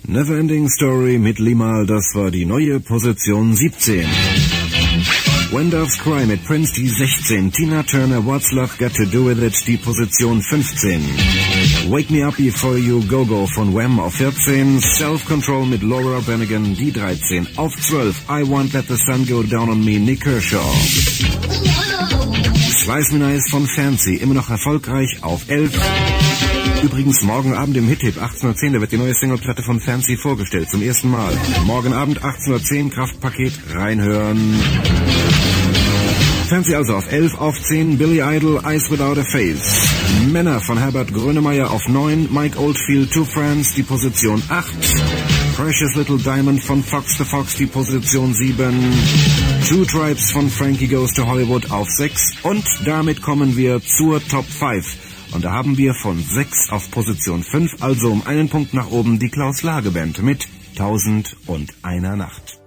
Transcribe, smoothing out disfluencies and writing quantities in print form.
Neverending Story mit Limahl, das war die neue Position 17. When Doves Cry mit Prince, die 16. Tina Turner, What's Love Got to Do With It, die Position 15. Wake Me Up Before You Go Go von Wham auf 14. Self-Control mit Laura Branigan, die 13. Auf 12. I Won't Let the Sun Go Down on Me, Nick Kershaw. Slice Me Nice von Fancy, immer noch erfolgreich, auf 11. Übrigens morgen Abend im Hit-Tipp 18:10, da wird die neue Singleplatte von Fancy vorgestellt, zum ersten Mal. Morgen Abend 18:10, Kraftpaket, reinhören. Fancy also auf 11, auf 10, Billy Idol, Eyes Without a Face. Männer von Herbert Grönemeyer auf 9, Mike Oldfield, Two Friends, die Position 8. Precious Little Diamond von Fox the Fox, die Position 7. Two Tribes von Frankie Goes to Hollywood auf 6. Und damit kommen wir zur Top 5. Und da haben wir von 6 auf Position 5, also um einen Punkt nach oben, die Klaus Lage Band mit 1001 Nacht.